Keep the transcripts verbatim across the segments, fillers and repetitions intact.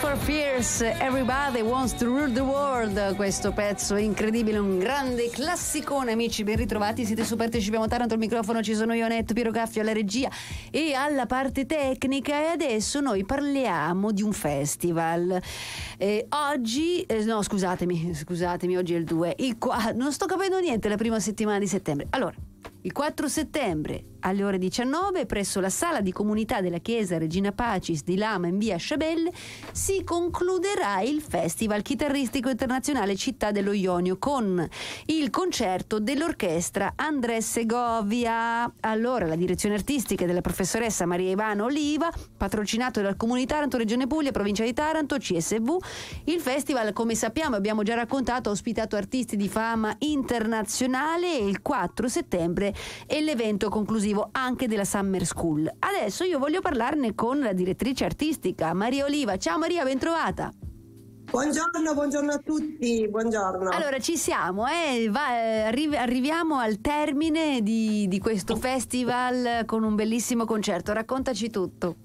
for Fears, Everybody Wants to Rule the World. Questo pezzo incredibile, un grande classicone. Amici, ben ritrovati, siete su Partecipiamo Taranto, al microfono ci sono io, Netto, Piero Gaffio alla regia e alla parte tecnica, e adesso noi parliamo di un festival. Eh, oggi, eh, no scusatemi, scusatemi, oggi è il due, il qua, non sto capendo niente, la prima settimana di settembre. Allora, il quattro settembre alle ore diciannove presso la sala di comunità della chiesa Regina Pacis di Lama in via Sciabelle si concluderà il Festival Chitarristico Internazionale Città dello Ionio con il concerto dell'orchestra Andrés Segovia. Allora, la direzione artistica è della professoressa Maria Ivana Oliva, patrocinato dal Comune di Taranto, Regione Puglia, Provincia di Taranto, C S V. Il festival, come sappiamo, abbiamo già raccontato, ha ospitato artisti di fama internazionale e il quattro settembre è l'evento conclusivo anche della Summer School. Adesso io voglio parlarne con la direttrice artistica Maria Oliva. Ciao Maria, ben trovata. Buongiorno, buongiorno a tutti, buongiorno. Allora, ci siamo, eh? Va, eh, arri- arriviamo al termine di, di questo festival con un bellissimo concerto. Raccontaci tutto.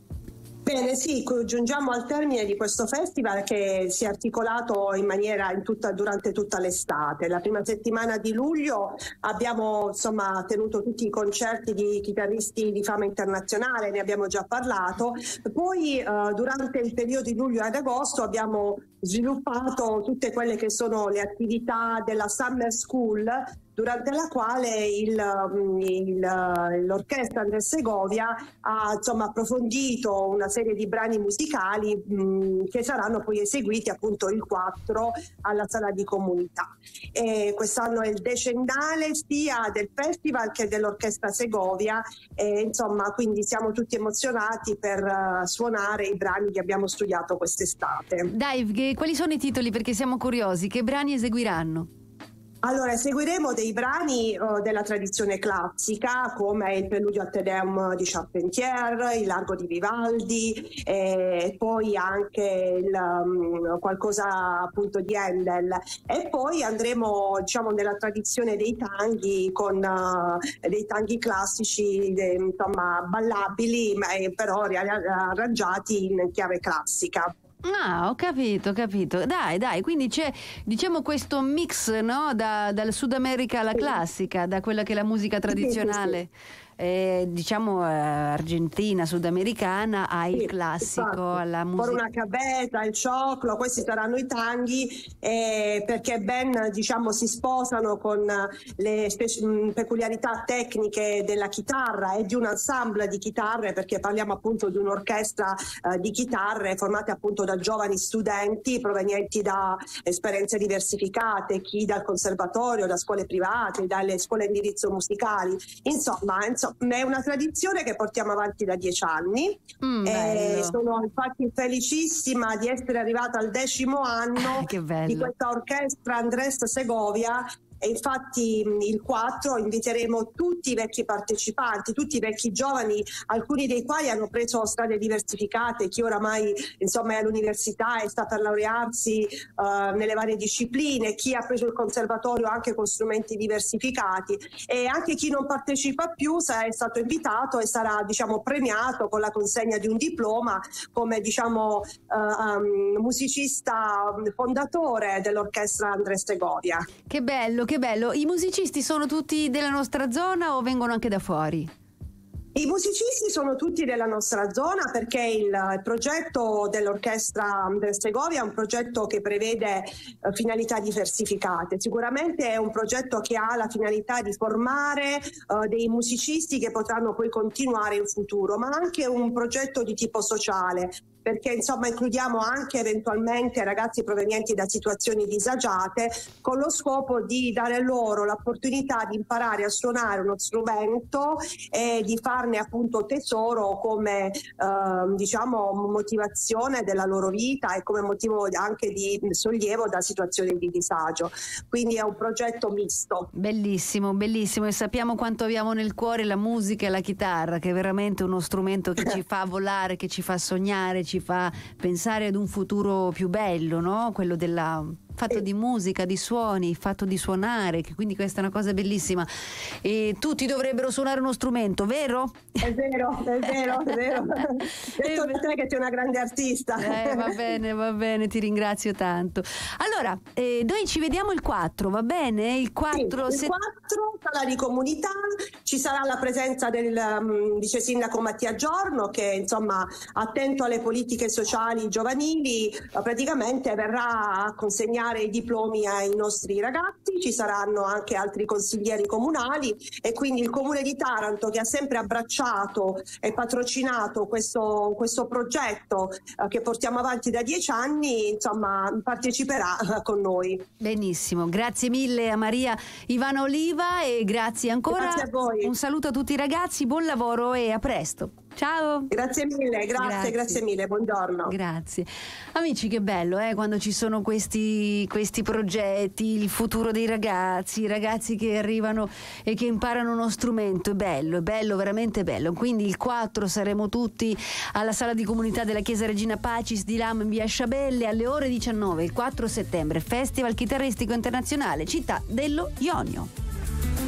Bene, sì, giungiamo al termine di questo festival che si è articolato in maniera in tutta, durante tutta l'estate. La prima settimana di luglio abbiamo insomma tenuto tutti i concerti di chitarristi di fama internazionale, ne abbiamo già parlato. Poi eh, durante il periodo di luglio ad agosto abbiamo sviluppato tutte quelle che sono le attività della Summer School, durante la quale il, il, l'orchestra Andrés Segovia ha insomma approfondito una serie di brani musicali mh, che saranno poi eseguiti appunto il quattro alla sala di comunità. E quest'anno è il decennale sia del festival che dell'orchestra Segovia, e insomma quindi siamo tutti emozionati per uh, suonare i brani che abbiamo studiato quest'estate. Dai, quali sono i titoli, perché siamo curiosi, che brani eseguiranno? Allora, eseguiremo dei brani uh, della tradizione classica, come il Preludio a Te Deum di Charpentier, il Largo di Vivaldi, e poi anche il, um, qualcosa appunto di Handel, e poi andremo diciamo nella tradizione dei tanghi, con uh, dei tanghi classici de, insomma ballabili, ma eh, però arrangiati in chiave classica. Ah, ho capito, ho capito. Dai, dai, quindi c'è, diciamo, questo mix, no? Da, dal Sud America alla classica, da quella che è la musica tradizionale, sì, sì, sì. Eh, diciamo eh, argentina, sudamericana, al sì, classico, esatto, alla musica. Con una cabeta, il cioclo, questi saranno i tanghi, eh, perché ben diciamo si sposano con le spe- peculiarità tecniche della chitarra e di un ensemble di chitarre, perché parliamo appunto di un'orchestra eh, di chitarre formate appunto da giovani studenti provenienti da esperienze diversificate, chi dal conservatorio, da scuole private, dalle scuole di indirizzo musicali, insomma, insomma è una tradizione che portiamo avanti da dieci anni. Mm, e sono infatti felicissima di essere arrivata al decimo anno di questa orchestra Andrés Segovia. E infatti il quattro inviteremo tutti i vecchi partecipanti, tutti i vecchi giovani, alcuni dei quali hanno preso strade diversificate, chi oramai insomma è all'università e sta per laurearsi uh, nelle varie discipline, chi ha preso il conservatorio anche con strumenti diversificati, e anche chi non partecipa più è stato invitato e sarà diciamo premiato con la consegna di un diploma come diciamo uh, um, musicista fondatore dell'orchestra Andrés Segovia. Che bello, che bello. I musicisti sono tutti della nostra zona o vengono anche da fuori? I musicisti sono tutti della nostra zona, perché il, il progetto dell'orchestra Andrés Segovia è un progetto che prevede uh, finalità diversificate. Sicuramente è un progetto che ha la finalità di formare uh, dei musicisti che potranno poi continuare in futuro, ma anche un progetto di tipo sociale, perché insomma includiamo anche eventualmente ragazzi provenienti da situazioni disagiate, con lo scopo di dare loro l'opportunità di imparare a suonare uno strumento e di farne appunto tesoro come eh, diciamo motivazione della loro vita e come motivo anche di sollievo da situazioni di disagio. Quindi è un progetto misto. Bellissimo, bellissimo, e sappiamo quanto abbiamo nel cuore la musica e la chitarra, che è veramente uno strumento che ci fa volare, che ci fa sognare, ci fa pensare ad un futuro più bello, no? Quello della fatto sì. di musica, di suoni, fatto di suonare, che quindi questa è una cosa bellissima. E tutti dovrebbero suonare uno strumento, vero? È vero, è vero, è vero. Detto da te che sei una grande artista. Eh, va bene, va bene, ti ringrazio tanto. Allora, eh, noi ci vediamo il quattro, va bene? Il quattro, sì, il quattro, sala di comunità, ci sarà la presenza del um, vice sindaco Mattia Giorno, che insomma attento alle politiche sociali giovanili, praticamente verrà a consegnare i diplomi ai nostri ragazzi. Ci saranno anche altri consiglieri comunali e quindi il Comune di Taranto, che ha sempre abbracciato e patrocinato questo, questo progetto eh, che portiamo avanti da dieci anni, insomma parteciperà con noi. Benissimo, grazie mille a Maria Ivana Oliva e grazie ancora. Grazie a voi. Un saluto a tutti i ragazzi, buon lavoro e a presto. Ciao. Grazie mille, grazie, grazie, grazie mille, buongiorno. Grazie. Amici, che bello eh, quando ci sono questi, questi progetti, il futuro dei ragazzi, i ragazzi che arrivano e che imparano uno strumento, è bello, è bello, veramente bello. Quindi il quattro saremo tutti alla sala di comunità della Chiesa Regina Pacis di Lam in via Sciabelle alle ore diciannove, il quattro settembre, Festival Chitarristico Internazionale, Città dello Ionio.